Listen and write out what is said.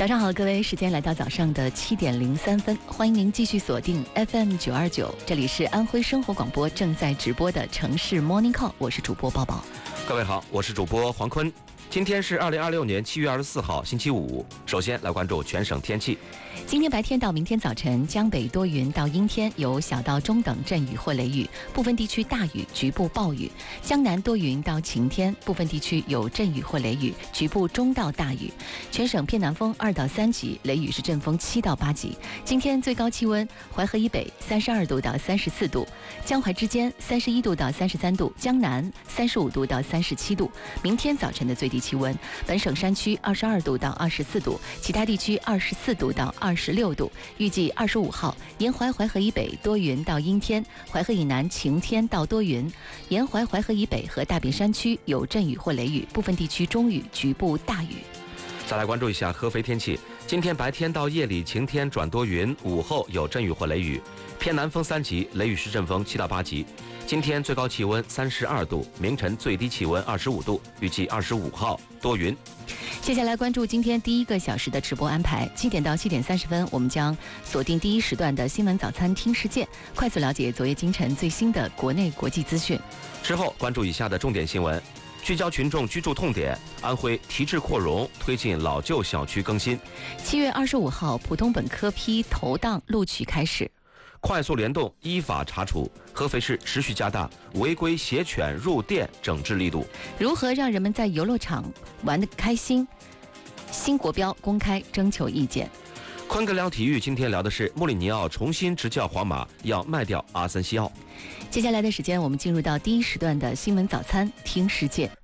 早上好，各位，时间来到早上的7点03分，欢迎您继续锁定 FM 929，这里是安徽生活广播正在直播的城市 Morning Call， 我是主播抱抱。 各位好，我是主播黄坤。今天是2026年7月24号，星期五。首先来关注全省天气。 今天白天到明天早晨，江北多云到阴天，有小到中等阵雨或雷雨，部分地区大雨，局部暴雨。江南多云到晴天，部分地区有阵雨或雷雨，局部中到大雨。全省偏南风2到3级，雷雨是阵风7到8级。今天最高气温，淮河以北32度到34度，江淮之间31度到33度，江南35度到37度。明天早晨的最低气温，本省山区22度到24度，其他地区24度到26度。预计25号，沿淮淮河以北多云到阴天，淮河以南晴天到多云，沿淮淮河以北和大别山区有阵雨或雷雨，部分地区中雨，局部大雨。 再来关注一下合肥天气。今天白天到夜里晴天转多云，午后有阵雨或雷雨，偏南风3级，雷雨是阵风7到8级。今天最高气温32度，明晨最低气温25度，预计25号多云。 接下来关注今天第一个小时的直播安排，7点到7点30分，我们将锁定第一时段的新闻早餐听世界，快速了解昨夜今晨最新的国内国际资讯。 之后关注以下的重点新闻，聚焦群众居住痛点。安徽提质扩容，推进老旧小区更新。 7月25号，普通本科批投档录取开始。 快速联动，依法查处。合肥市持续加大违规携犬入店整治力度。 如何让人们在游乐场玩得开心？新国标公开征求意见。 昆哥聊体育今天聊的是穆里尼奥重新执教皇马，要卖掉阿森西奥。 接下来的时间，我们进入到第一时段的新闻早餐听世界。